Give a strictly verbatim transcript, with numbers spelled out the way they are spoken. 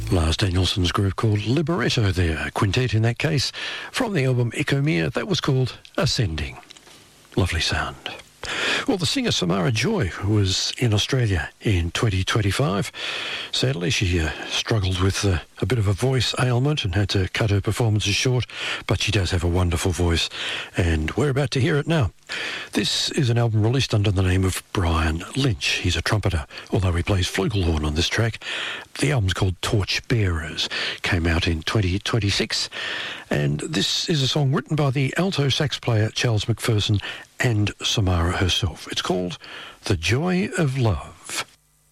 Lars Danielson's group called Libretto there, a quintet in that case, from the album Ecomere, that was called Ascending. Lovely sound. Well, the singer Samara Joy was in Australia in twenty twenty-five. Sadly, she uh, struggled with uh, a bit of a voice ailment and had to cut her performances short, but she does have a wonderful voice, and we're about to hear it now. This is an album released under the name of Brian Lynch. He's a trumpeter, although he plays flugelhorn on this track. The album's called Torch Bearers, came out in twenty twenty-six, and this is a song written by the alto sax player Charles McPherson and Samara herself. It's called The Joy of Love.